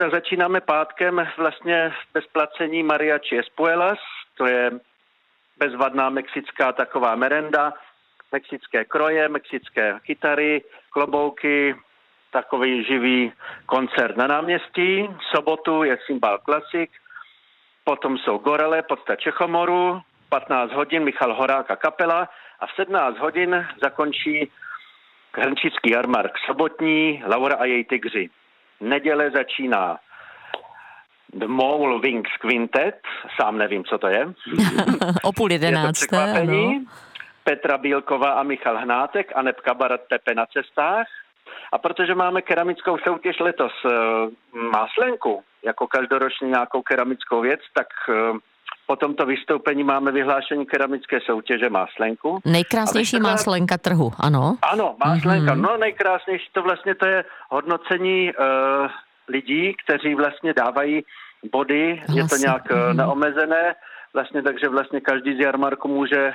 Tak začínáme pátkem vlastně bez placení Mariachi Espuelas, to je bezvadná mexická taková merenda, mexické kroje, mexické kytary, klobouky, takový živý koncert na náměstí. V sobotu je Cymbal Classic, potom jsou Gorele, Podsta Čechomoru, 15 hodin Michal Horák a kapela a v 17 hodin zakončí hrnčický jarmark sobotní Laura a její tygři. Neděle začíná The Mole Wings Quintet, sám nevím, co to je. O 10:30, ano. Petra Bílková a Michal Hnátek a neb kabaret Pepe na cestách. A protože máme keramickou soutěž letos Máslenku, jako každoročně nějakou keramickou věc, tak po tomto vystoupení máme vyhlášení keramické soutěže Máslenku. Nejkrásnější máslenka trhu, ano? Ano, Máslenka. No nejkrásnější to je hodnocení lidí, kteří vlastně dávají body, je to nějak neomezené, vlastně, takže vlastně každý z jarmarku může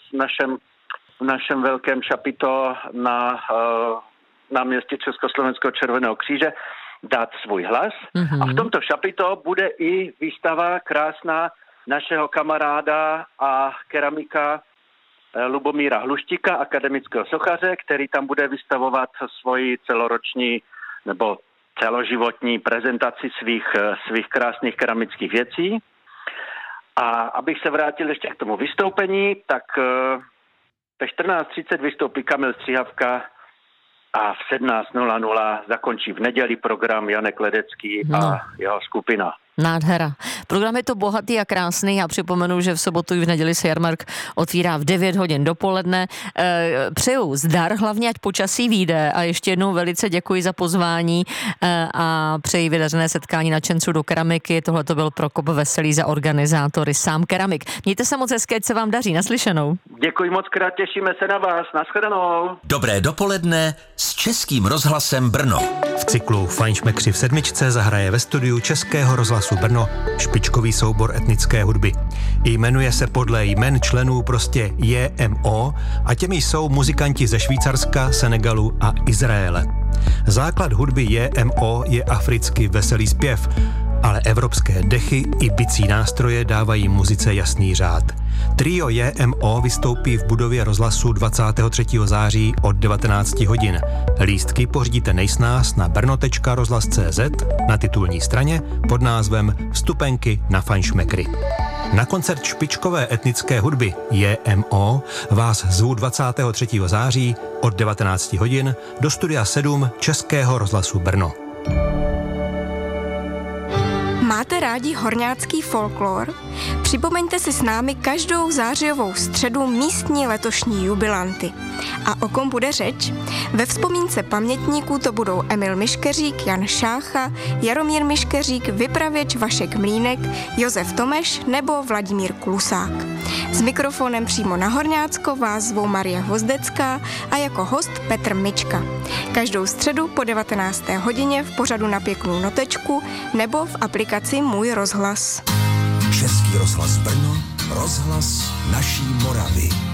v našem velkém šapito na náměstí Československého červeného kříže dát svůj hlas. A v tomto šapito bude i výstava krásná našeho kamaráda a keramika Lubomíra Hluštíka, akademického sochaře, který tam bude vystavovat svoji celoroční nebo celoživotní prezentaci svých krásných keramických věcí. A abych se vrátil ještě k tomu vystoupení, tak ve 14:30 vystoupí Kamil Stříhavka a v 17:00 zakončí v neděli program Janek Ledecký a jeho skupina. Nádhera. Program je to bohatý a krásný. Já připomenu, že v sobotu i v neděli se jarmark otvírá v 9 hodin dopoledne. Přeju zdar, hlavně ať počasí vyjde a ještě jednou velice děkuji za pozvání a přeji vydařené setkání nadšenců do keramiky. Tohle to byl Prokop Veselý za organizátory Sám keramik. Mějte se moc hezké, ať se vám daří. Naslyšenou. Děkuji moc krát, těšíme se na vás. Nashledanou. Dobré dopoledne s Českým rozhlasem Brno. V cyklu Fajnšmekři v sedmičce zahraje ve studiu Českého rozhlasu Brno špičkový soubor etnické hudby. Jmenuje se podle jmen členů prostě JMO a těmi jsou muzikanti ze Švýcarska, Senegalu a Izraele. Základ hudby JMO je africký veselý zpěv, ale evropské dechy i bicí nástroje dávají muzice jasný řád. Trio JMO vystoupí v budově rozhlasu 23. září od 19 hodin. Lístky pořídíte nejsnáz na brno.rozhlas.cz na titulní straně pod názvem Vstupenky na Fajnšmekry. Na koncert špičkové etnické hudby JMO vás zvu 23. září od 19 hodin do studia 7 Českého rozhlasu Brno. Máte rádi horňácký folklor? Připomeňte si s námi každou zářijovou středu místní letošní jubilanty. A o kom bude řeč? Ve vzpomínce pamětníků to budou Emil Miškeřík, Jan Šácha, Jaromír Miškeřík, vypravěč Vašek Mlýnek, Josef Tomeš nebo Vladimír Klusák. S mikrofonem přímo na Horňácko vás zvou Marie Hvozdecká a jako host Petr Mička. Každou středu po 19. hodině v pořadu Na pěknou notečku nebo v aplikaci Můj rozhlas. Český rozhlas Brno, rozhlas naší Moravy.